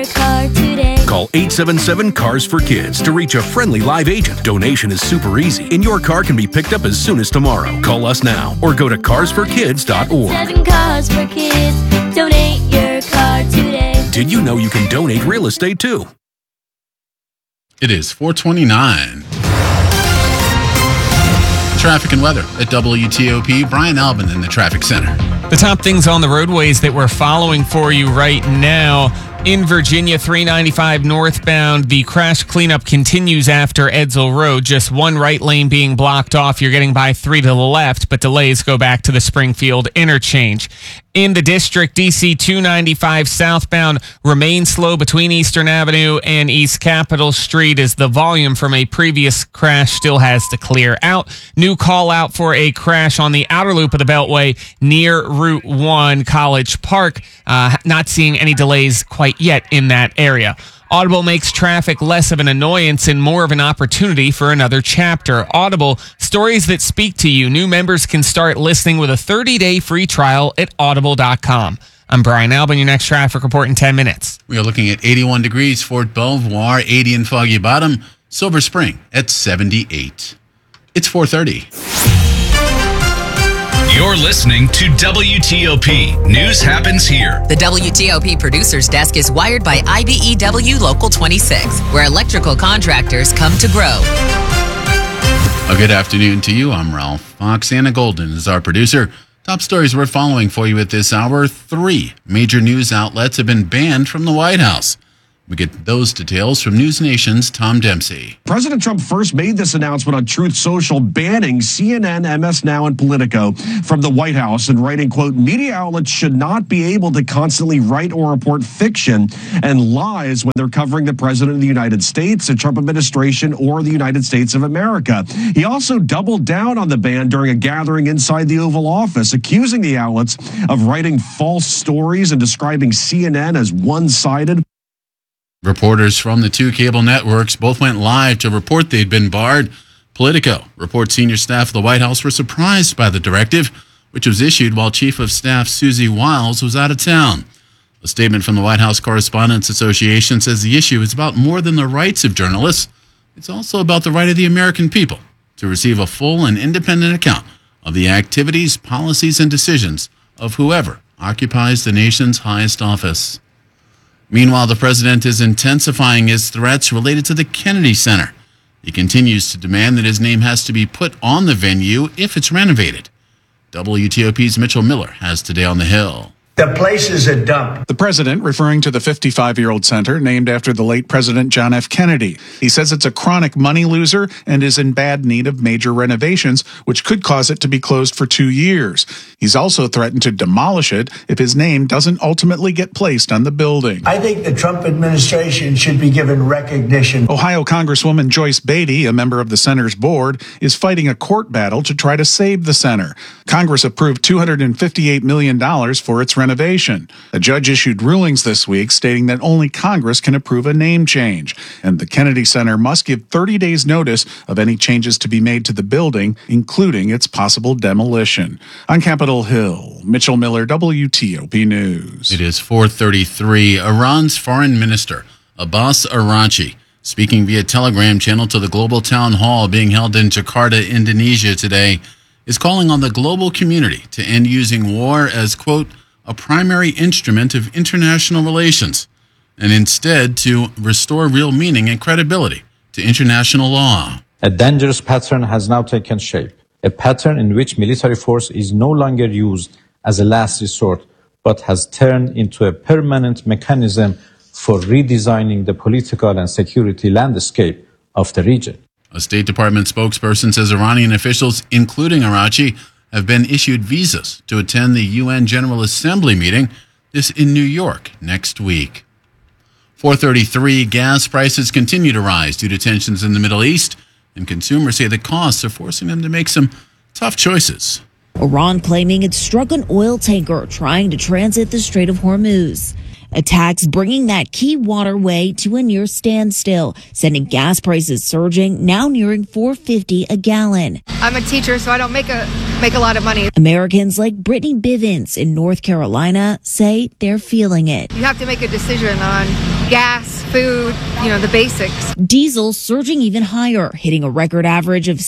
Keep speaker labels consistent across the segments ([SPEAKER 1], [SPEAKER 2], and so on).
[SPEAKER 1] car today.
[SPEAKER 2] Call 877-CARS-FOR-KIDS to reach a friendly live agent. Donation is super easy, and your car can be picked up as soon as tomorrow. Call us now or go to carsforkids.org.
[SPEAKER 1] 7 Cars for Kids. Donate your car today.
[SPEAKER 2] Did you know you can donate real estate too?
[SPEAKER 3] It is 4:29. Traffic and weather at WTOP. Brian Albin in the traffic center.
[SPEAKER 4] The top things on the roadways that we're following for you right now. In Virginia, 395 northbound, the crash cleanup continues after Edsall Road. Just one right lane being blocked off. You're getting by 3 to the left, but delays go back to the Springfield interchange. In the district, DC 295 southbound remains slow between Eastern Avenue and East Capitol Street as the volume from a previous crash still has to clear out. New call out for a crash on the outer loop of the Beltway near Route 1 College Park. Not seeing any delays quite yet in that area. Audible makes traffic less of an annoyance and more of an opportunity for another chapter. Audible, stories that speak to you. New members can start listening with a 30-day free trial at audible.com. I'm Brian Albin, your next traffic report in 10 minutes.
[SPEAKER 3] We are looking at 81 degrees, Fort Belvoir, 80 in Foggy Bottom, Silver Spring at 78. It's 4:30.
[SPEAKER 5] You're listening to WTOP. News happens here.
[SPEAKER 6] The WTOP Producers Desk is wired by IBEW Local 26, where electrical contractors come to grow.
[SPEAKER 3] A good afternoon to you. I'm Ralph Fox. Anna Golden is our producer. Top stories we're following for you at this hour. 3 major news outlets have been banned from the White House. We get those details from News Nation's Tom Dempsey.
[SPEAKER 7] President Trump first made this announcement on Truth Social, banning CNN, MS Now, and Politico from the White House and writing, quote, media outlets should not be able to constantly write or report fiction and lies when they're covering the president of the United States, the Trump administration, or the United States of America. He also doubled down on the ban during a gathering inside the Oval Office, accusing the outlets of writing false stories and describing CNN as one-sided.
[SPEAKER 3] Reporters from the 2 cable networks both went live to report they'd been barred. Politico reports senior staff of the White House were surprised by the directive, which was issued while Chief of Staff Susie Wiles was out of town. A statement from the White House Correspondents Association says the issue is about more than the rights of journalists. It's also about the right of the American people to receive a full and independent account of the activities, policies, and decisions of whoever occupies the nation's highest office. Meanwhile, the president is intensifying his threats related to the Kennedy Center. He continues to demand that his name has to be put on the venue if it's renovated. WTOP's Mitchell Miller has Today on the Hill.
[SPEAKER 8] The place is a dump.
[SPEAKER 9] The president referring to the 55-year-old center named after the late President John F. Kennedy. He says it's a chronic money loser and is in bad need of major renovations, which could cause it to be closed for 2 years. He's also threatened to demolish it if his name doesn't ultimately get placed on the building.
[SPEAKER 8] I think the Trump administration should be given recognition.
[SPEAKER 9] Ohio Congresswoman Joyce Beatty, a member of the center's board, is fighting a court battle to try to save the center. Congress approved $258 million for its renovation. A judge issued rulings this week stating that only Congress can approve a name change, and the Kennedy Center must give 30 days notice of any changes to be made to the building, including its possible demolition. On Capitol Hill, Mitchell Miller, WTOP News.
[SPEAKER 3] It is 4:33. Iran's foreign minister, Abbas Araghchi, speaking via Telegram channel to the global town hall being held in Jakarta, Indonesia today, is calling on the global community to end using war as, quote, a primary instrument of international relations, and instead to restore real meaning and credibility to international law.
[SPEAKER 10] A dangerous pattern has now taken shape, a pattern in which military force is no longer used as a last resort, but has turned into a permanent mechanism for redesigning the political and security landscape of the region.
[SPEAKER 3] A State Department spokesperson says Iranian officials, including Araghchi, have been issued visas to attend the UN General Assembly meeting, this in New York next week. 4:33, gas prices continue to rise due to tensions in the Middle East, and consumers say the costs are forcing them to make some tough choices.
[SPEAKER 11] Iran claiming it struck an oil tanker trying to transit the Strait of Hormuz. Attacks bringing that key waterway to a near standstill, sending gas prices surging, now nearing $4.50 a gallon.
[SPEAKER 12] I'm a teacher, so I don't make a lot of money.
[SPEAKER 11] Americans like Brittany Bivens in North Carolina say they're feeling it.
[SPEAKER 12] You have to make a decision on gas, food, the basics.
[SPEAKER 11] Diesel surging even higher, hitting a record average of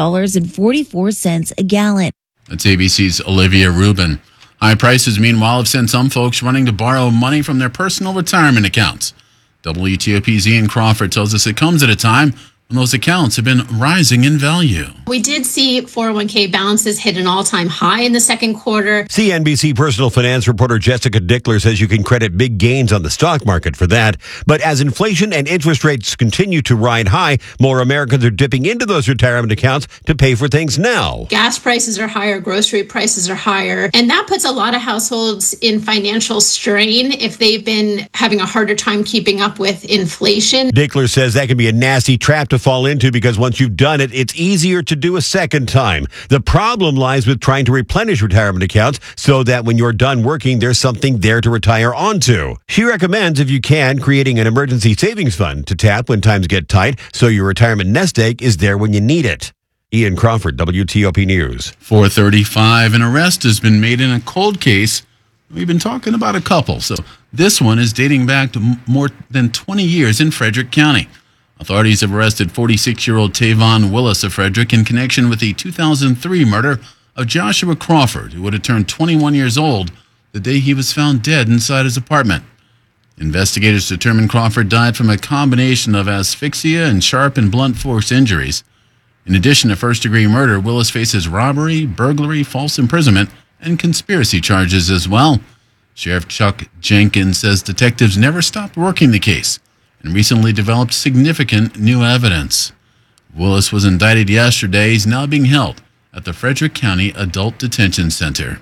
[SPEAKER 11] $6.44 a gallon.
[SPEAKER 3] That's ABC's Olivia Rubin. High prices, meanwhile, have sent some folks running to borrow money from their personal retirement accounts. WTOP's Ian Crawford tells us it comes at a time when those accounts have been rising in value.
[SPEAKER 13] We did see 401k balances hit an all-time high in the second quarter.
[SPEAKER 14] CNBC personal finance reporter Jessica Dickler says you can credit big gains on the stock market for that. But as inflation and interest rates continue to ride high, more Americans are dipping into those retirement accounts to pay for things now.
[SPEAKER 13] Gas prices are higher, grocery prices are higher, and that puts a lot of households in financial strain if they've been having a harder time keeping up with inflation.
[SPEAKER 14] Dickler says that can be a nasty trap to fall into because once you've done it, it's easier to do a second time. The problem lies with trying to replenish retirement accounts so that when you're done working, there's something there to retire onto. She recommends, if you can, creating an emergency savings fund to tap when times get tight so your retirement nest egg is there when you need it. Ian Crawford, WTOP News.
[SPEAKER 3] 4:35, an arrest has been made in a cold case. We've been talking about a couple, so this one is dating back to more than 20 years in Frederick County. Authorities have arrested 46-year-old Tavon Willis of Frederick in connection with the 2003 murder of Joshua Crawford, who would have turned 21 years old the day he was found dead inside his apartment. Investigators determined Crawford died from a combination of asphyxia and sharp and blunt force injuries. In addition to first-degree murder, Willis faces robbery, burglary, false imprisonment, and conspiracy charges as well. Sheriff Chuck Jenkins says detectives never stopped working the case and recently developed significant new evidence. Willis was indicted yesterday. He's now being held at the Frederick County Adult Detention Center.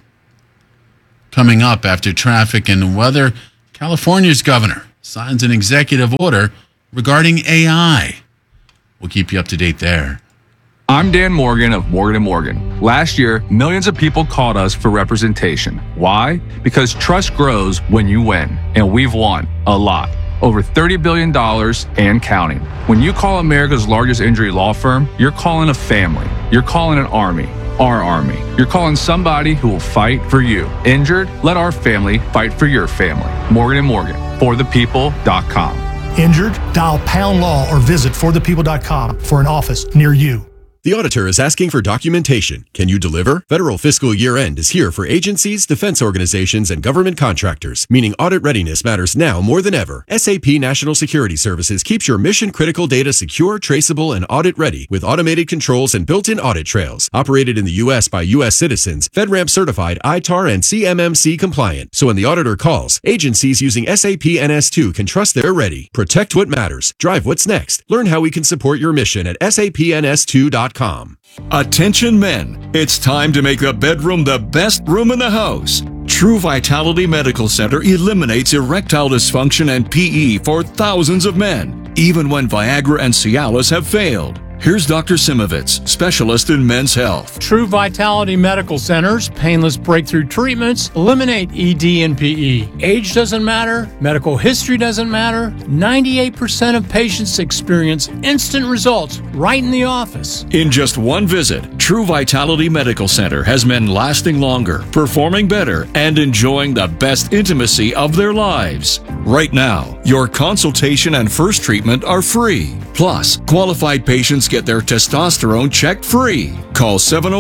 [SPEAKER 3] Coming up after traffic and weather, California's governor signs an executive order regarding AI. We'll keep you up to date there.
[SPEAKER 15] I'm Dan Morgan of Morgan & Morgan. Last year, millions of people called us for representation. Why? Because trust grows when you win, and we've won a lot. Over $30 billion and counting. When you call America's largest injury law firm, you're calling a family. You're calling an army. Our army. You're calling somebody who will fight for you. Injured? Let our family fight for your family. Morgan & Morgan. ForThePeople.com.
[SPEAKER 16] Injured? Dial #law or visit forthepeople.com for an office near you.
[SPEAKER 17] The auditor is asking for documentation. Can you deliver? Federal fiscal year end is here for agencies, defense organizations, and government contractors, meaning audit readiness matters now more than ever. SAP National Security Services keeps your mission-critical data secure, traceable, and audit-ready with automated controls and built-in audit trails. Operated in the U.S. by U.S. citizens, FedRAMP certified, ITAR, and CMMC compliant. So when the auditor calls, agencies using SAP NS2 can trust they're ready. Protect what matters. Drive what's next. Learn how we can support your mission at sapns2.com.
[SPEAKER 18] Attention men, it's time to make the bedroom the best room in the house. True Vitality Medical Center eliminates erectile dysfunction and PE for thousands of men, even when Viagra and Cialis have failed. Here's Dr. Simovitz, specialist in men's health.
[SPEAKER 19] True Vitality Medical Center's painless breakthrough treatments eliminate ED and PE. Age doesn't matter. Medical history doesn't matter. 98% of patients experience instant results right in the office.
[SPEAKER 18] In just one visit, True Vitality Medical Center has men lasting longer, performing better, and enjoying the best intimacy of their lives. Right now, your consultation and first treatment are free. Plus, qualified patients get their testosterone checked free. Call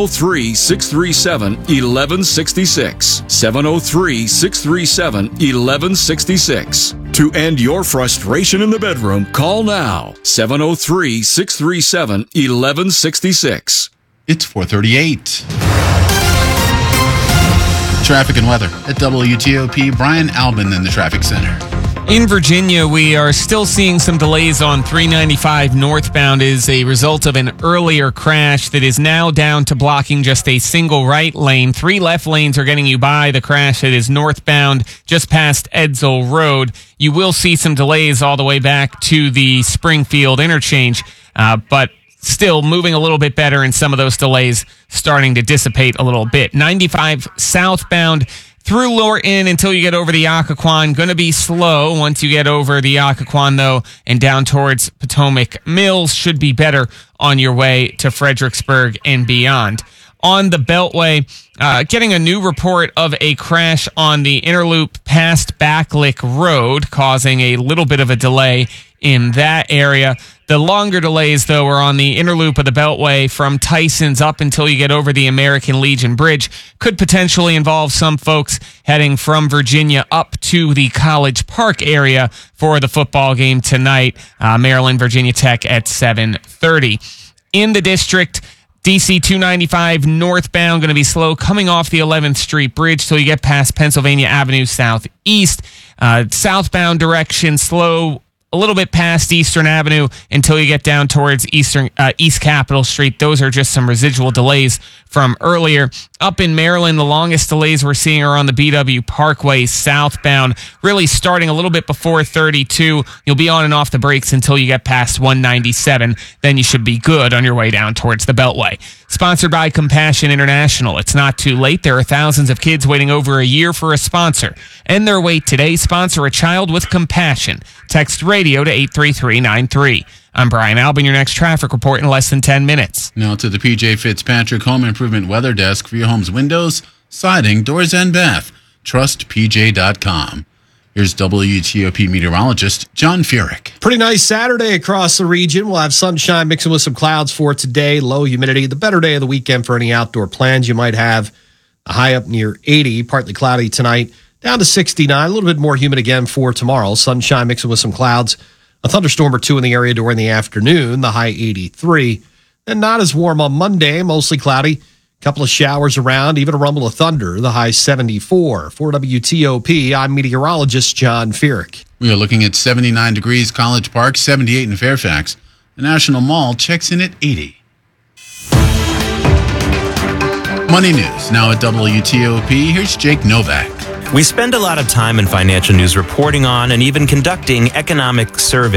[SPEAKER 18] 703-637-1166. 703-637-1166. To end your frustration in the bedroom, call now. 703-637-1166.
[SPEAKER 3] It's 4:38. Traffic and weather at WTOP. Brian Albin in the traffic center.
[SPEAKER 4] In Virginia, we are still seeing some delays on 395 northbound as a result of an earlier crash that is now down to blocking just a single right lane. 3 left lanes are getting you by the crash that is northbound just past Edsall Road. You will see some delays all the way back to the Springfield interchange, but still moving a little bit better, and some of those delays starting to dissipate a little bit. 95 southbound through Lorton until you get over the Occoquan. Going to be slow once you get over the Occoquan, though, and down towards Potomac Mills. Should be better on your way to Fredericksburg and beyond. on the Beltway, getting a new report of a crash on the inner loop past Backlick Road, causing a little bit of a delay in that area. The longer delays, though, are on the inner loop of the Beltway from Tyson's up until you get over the American Legion Bridge. Could potentially involve some folks heading from Virginia up to the College Park area for the football game tonight. Maryland, Virginia Tech at 7:30. In the district, DC 295 northbound going to be slow coming off the 11th Street Bridge till you get past Pennsylvania Avenue southeast. Southbound direction slow a little bit past Eastern Avenue until you get down towards East Capitol Street. Those are just some residual delays from earlier. Up in Maryland, the longest delays we're seeing are on the BW Parkway southbound, really starting a little bit before 32. You'll be on and off the brakes until you get past 197. Then you should be good on your way down towards the Beltway. Sponsored by Compassion International. It's not too late. There are thousands of kids waiting over a year for a sponsor. End their wait today. Sponsor a child with compassion. Text radio to 83393. I'm Brian Albin, your next traffic report in less than 10 minutes.
[SPEAKER 3] Now to the PJ Fitzpatrick Home Improvement Weather Desk for your home's windows, siding, doors, and bath. TrustPJ.com. Here's WTOP meteorologist John Furyk.
[SPEAKER 20] Pretty nice Saturday across the region. We'll have sunshine mixing with some clouds for today, low humidity. The better day of the weekend for any outdoor plans. You might have a high up near 80, partly cloudy tonight, down to 69. A little bit more humid again for tomorrow. Sunshine mixing with some clouds. A thunderstorm or two in the area during the afternoon, the high 83. And not as warm on Monday, mostly cloudy. A couple of showers around, even a rumble of thunder, the high 74. For WTOP, I'm meteorologist John Furyk.
[SPEAKER 3] We are looking at 79 degrees College Park, 78 in Fairfax. The National Mall checks in at 80. Money news now at WTOP. Here's Jake Novak.
[SPEAKER 21] We spend a lot of time in financial news reporting on and even conducting economic surveys.